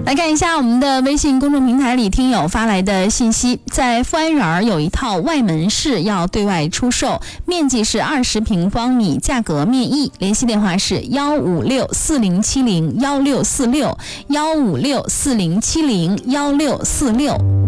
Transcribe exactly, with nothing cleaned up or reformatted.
来看一下我们的微信公众平台里听友发来的信息，在富安园有一套外门式要对外出售，面积是二十平方米，价格面议，联系电话是幺五六四零七零幺六四六幺五六四零七零幺六四六。